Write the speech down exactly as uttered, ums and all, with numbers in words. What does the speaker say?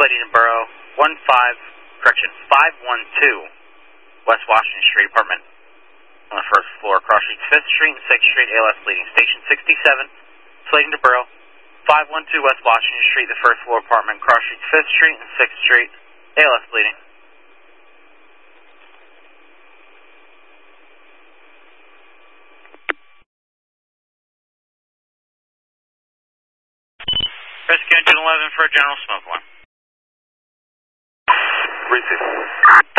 Slating and Borough, one five, correction, five one two West Washington Street, apartment on the first floor, cross streets fifth Street and sixth Street, A L S bleeding. Station sixty-seven, Slating to Borough, five one two West Washington Street, the first floor apartment, cross streets fifth Street and sixth Street, A L S bleeding. Rescue engine eleven for a general smoke alarm. Receive.